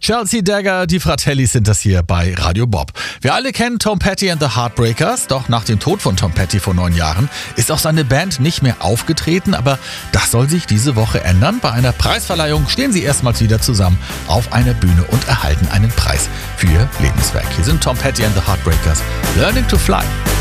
Chelsea Dagger, die Fratellis sind das hier bei Radio Bob. Wir alle kennen Tom Petty and the Heartbreakers, doch nach dem Tod von Tom Petty vor 9 Jahren ist auch seine Band nicht mehr aufgetreten, aber das soll sich diese Woche ändern. Bei einer Preisverleihung stehen sie erstmals wieder zusammen auf einer Bühne und erhalten einen Preis für ihr Lebenswerk. Hier sind Tom Petty and the Heartbreakers, Learning to Fly.